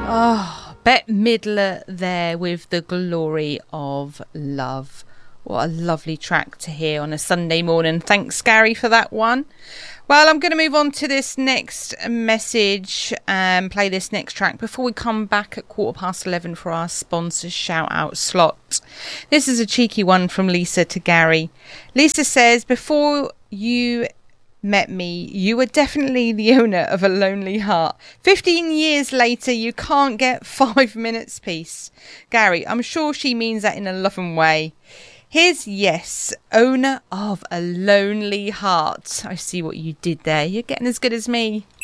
Oh, Bette Midler there with The Glory of Love. What a lovely track to hear on a Sunday morning. Thanks, Gary, for that one. Well, I'm going to move on to this next message and play this next track before we come back at 11:15 for our sponsor shout-out slot. This is a cheeky one from Lisa to Gary. Lisa says, before you met me, you were definitely the owner of a lonely heart. 15 years later, you can't get 5 minutes peace. Gary, I'm sure she means that in a loving way. Here's yes, owner of a lonely heart. I see what you did there. You're getting as good as me.